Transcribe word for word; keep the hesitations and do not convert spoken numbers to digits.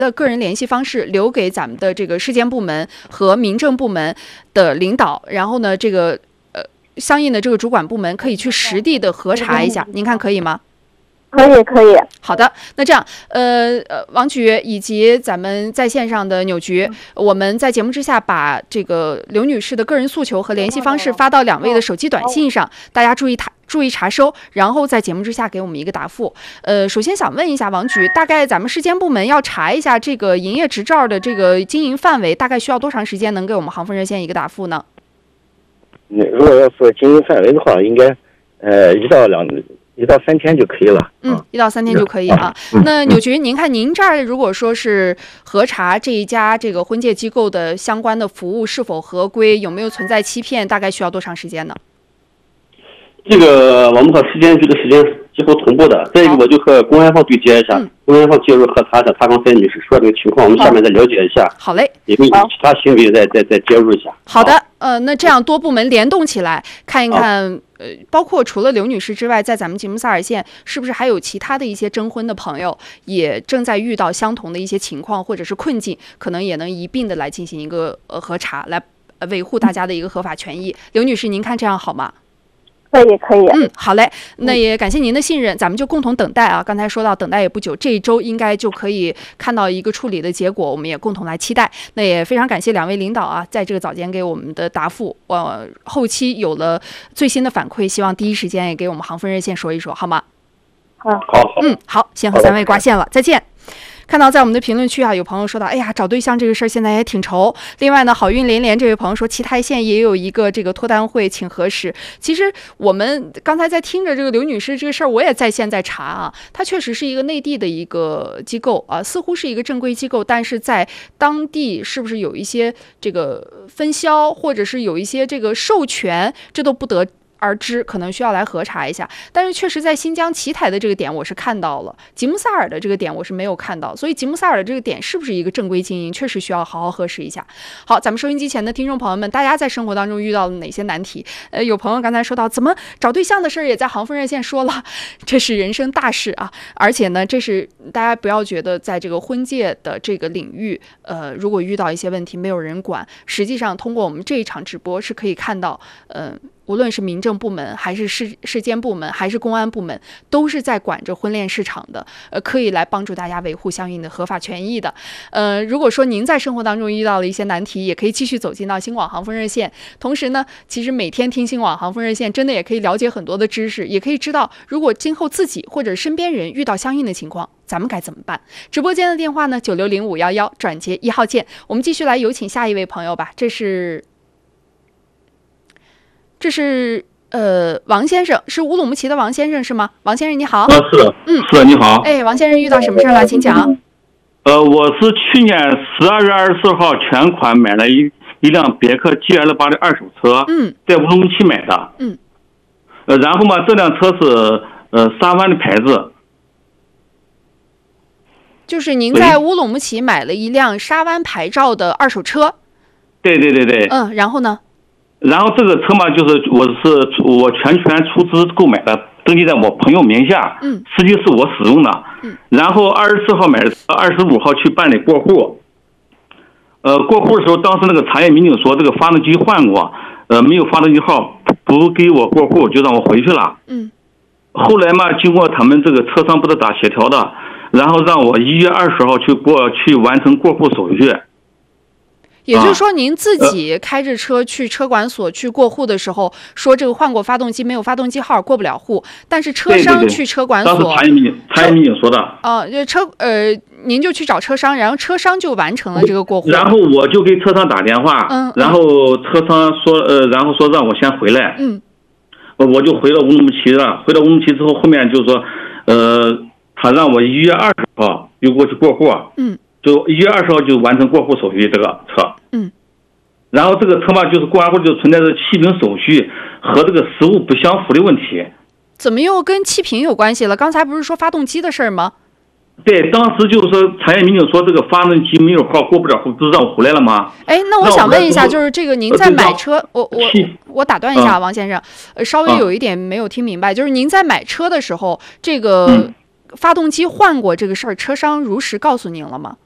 的个人联系方式留给咱们的这个市监部门和民政部门的领导，然后呢，这个呃相应的这个主管部门可以去实地的核查一下，您看可以吗？ 可以可以。 好的，那这样，呃呃，王局以及咱们在线上的纽局，我们在节目之下把这个刘女士的个人诉求和联系方式发到两位的手机短信上，大家注意查注意查收，然后在节目之下给我们一个答复。呃，首先想问一下王局，大概咱们市监部门要查一下这个营业执照的这个经营范围，大概需要多长时间能给我们航风热线一个答复呢？ 如果要是经营范围的话，应该呃一到两。一到三天就可以了。 嗯，一到三天就可以啊。那纽局，您看您这儿如果说是核查这一家这个婚介机构的相关的服务是否合规，有没有存在欺骗，大概需要多长时间呢？ 这个我们和市监局的时间几乎同步的。再一个，我就和公安方对接一下，嗯、公安方介入核查一下他刚才女士说这个情况，我们下面再了解一下。 好嘞， 也跟其他行为再再再介入一下。 好的，呃，那这样多部门联动起来看一看。呃，包括除了刘女士之外，在咱们吉木萨尔县，是不是还有其他的一些征婚的朋友也正在遇到相同的一些情况或者是困境，可能也能一并的来进行一个呃核查，来维护大家的一个合法权益。刘女士，您看这样好吗？ 可以可以。 嗯，好嘞，那也感谢您的信任，咱们就共同等待啊。刚才说到等待也不久，这一周应该就可以看到一个处理的结果，我们也共同来期待。那也非常感谢两位领导啊，在这个早间给我们的答复，呃，后期有了最新的反馈，希望第一时间也给我们航风热线说一说，好吗？ 好， 好， 嗯，好，先和三位挂线了，再见。看到在我们的评论区啊，有朋友说到，哎呀，找对象这个事儿现在也挺愁。另外呢，好运连连这位朋友说，奇台县也有一个这个脱单会，请核实。其实我们刚才在听着这个刘女士这个事儿，我也在线在查啊，它确实是一个内地的一个机构啊，似乎是一个正规机构，但是在当地是不是有一些这个分销，或者是有一些这个授权，这都不得而知，可能需要来核查一下。但是确实在新疆奇台的这个点我是看到了，吉木萨尔的这个点我是没有看到，所以吉木萨尔的这个点是不是一个正规经营，确实需要好好核实一下。好，咱们收音机前的听众朋友们，大家在生活当中遇到了哪些难题？呃，有朋友刚才说到，怎么找对象的事儿也在航风热线说了，这是人生大事啊！而且呢，这是大家不要觉得在这个婚介的这个领域，呃，如果遇到一些问题没有人管，实际上通过我们这一场直播是可以看到，呃。无论是民政部门还是市市监部门还是公安部门，都是在管着婚恋市场的，呃，可以来帮助大家维护相应的合法权益的。呃，如果说您在生活当中遇到了一些难题，也可以继续走进到新广航风热线。同时呢，其实每天听新广航风热线，真的也可以了解很多的知识，也可以知道如果今后自己或者身边人遇到相应的情况，咱们该怎么办？直播间的电话呢，九六零五幺幺，转接一号键。我们继续来有请下一位朋友吧，这是。这是呃王先生，是乌鲁木齐的王先生是吗？王先生你好。 呃是的，嗯是的，你好。 哎，王先生遇到什么事了？请讲。 呃，我是去年十二月二十四号全款买了一一辆别克 G L 八的二手车， 嗯， 在乌鲁木齐买的， 嗯， 呃，然后嘛，这辆车是呃沙湾的牌子。 就是您在乌鲁木齐买了一辆沙湾牌照的二手车。 对对对对。 嗯，然后呢？ 然后这个车嘛，就是我是我全权出资购买的，登记在我朋友名下， 嗯， 实际是我使用的， 嗯， 然后二十四号买的，二十五号去办理过户，呃，过户的时候，当时那个查验民警说这个发动机换过，呃，没有发动机号，不给我过户，就让我回去了， 嗯， 后来嘛，经过他们这个车商不知道咋协调的，然后让我一月二十号去过去完成过户手续。 也就是说，您自己开着车去车管所去过户的时候，说这个换过发动机，没有发动机号，过不了户。但是车商去车管所， 当时查验民警，查验民警说的。 哦，就车呃，您就去找车商，然后车商就完成了这个过户。 然后我就给车商打电话， 嗯， 然后车商说呃，然后说让我先回来， 嗯， 我就回到乌鲁木齐了。回到乌鲁木齐之后，后面就说，呃，他让我一月二十号又过去过户， 嗯。 就一月二十号就完成过户手续，这个车， 嗯， 然后这个车嘛，就是过完户就存在着气瓶手续和这个实物不相符的问题。 怎么又跟气瓶有关系了？刚才不是说发动机的事儿吗？ 对，当时就是说查验民警说这个发动机没有号，过不了户，不是让我回来了吗？ 哎，那我想问一下，就是这个您在买车，我我我打断一下，王先生，呃，稍微有一点没有听明白，就是您在买车的时候，这个发动机换过这个事儿，车商如实告诉您了吗？